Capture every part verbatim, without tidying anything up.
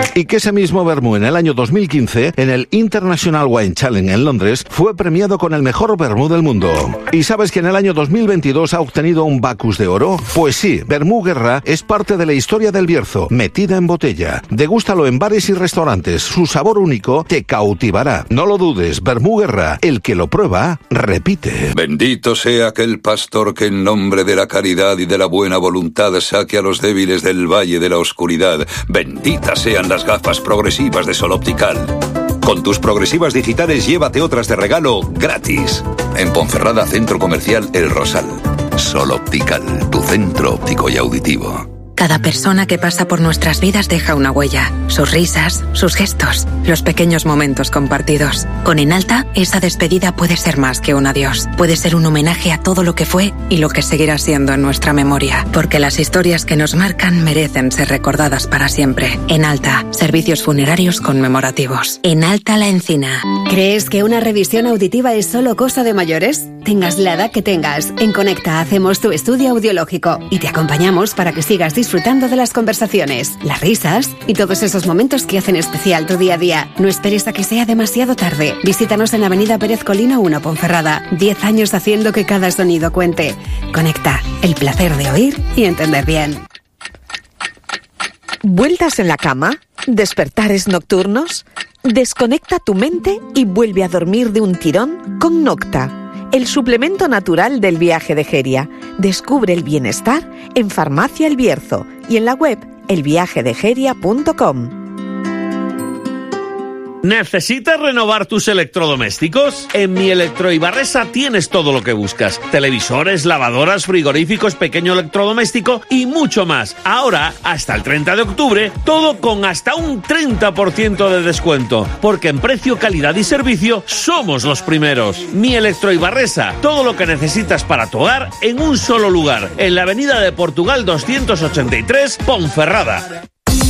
Y que ese mismo vermú en el año dos mil quince, en el International Wine Challenge en Londres, fue premiado con el mejor vermú del mundo. ¿Y sabes que en el año dos mil veintidós ha obtenido un Bacchus de oro? Pues sí, Vermú Guerra es parte de la historia del Bierzo, metida en botella. Degústalo en bares y restaurantes, su sabor único te cautivará. No lo dudes, Vermú Guerra, el que lo prueba, repite. Bendito sea aquel pastor que en nombre de la caridad y de la buena voluntad saque a los débiles del valle de la oscuridad. Benditas sean las gafas progresivas de Sol Optical. Con tus progresivas digitales llévate otras de regalo gratis. En Ponferrada, Centro Comercial El Rosal. Sol Optical, tu centro óptico y auditivo. Cada persona que pasa por nuestras vidas deja una huella. Sus risas, sus gestos, los pequeños momentos compartidos. Con Enalta, esa despedida puede ser más que un adiós. Puede ser un homenaje a todo lo que fue y lo que seguirá siendo en nuestra memoria. Porque las historias que nos marcan merecen ser recordadas para siempre. Enalta, servicios funerarios conmemorativos. Enalta La Encina. ¿Crees que una revisión auditiva es solo cosa de mayores? Tengas la edad que tengas, en Conecta hacemos tu estudio audiológico y te acompañamos para que sigas disfrutando de las conversaciones, las risas y todos esos momentos que hacen especial tu día a día. No esperes a que sea demasiado tarde. Visítanos en Avenida Pérez Colino uno, Ponferrada. Diez años haciendo que cada sonido cuente. Conecta, el placer de oír y entender bien. ¿Vueltas en la cama? ¿Despertares nocturnos? Desconecta tu mente y vuelve a dormir de un tirón con Nocta, el suplemento natural del viaje de Geria. Descubre el bienestar en Farmacia El Bierzo y en la web el viaje de geria punto com. ¿Necesitas renovar tus electrodomésticos? En Mi Electroibarresa tienes todo lo que buscas. Televisores, lavadoras, frigoríficos, pequeño electrodoméstico y mucho más. Ahora, hasta el treinta de octubre, todo con hasta un treinta por ciento de descuento. Porque en precio, calidad y servicio somos los primeros. Mi Electroibarresa, todo lo que necesitas para tu hogar en un solo lugar. En la Avenida de Portugal doscientos ochenta y tres, Ponferrada.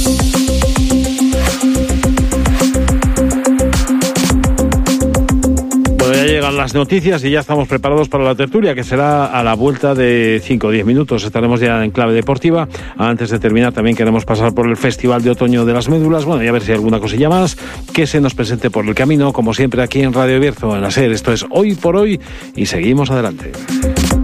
Ya llegan las noticias y ya estamos preparados para la tertulia, que será a la vuelta de cinco o diez minutos. Estaremos ya en clave deportiva. Antes de terminar, también queremos pasar por el Festival de Otoño de las Médulas. Bueno, y a ver si hay alguna cosilla más que se nos presente por el camino, como siempre aquí en Radio Bierzo, en la SER. Esto es Hoy por Hoy y seguimos adelante.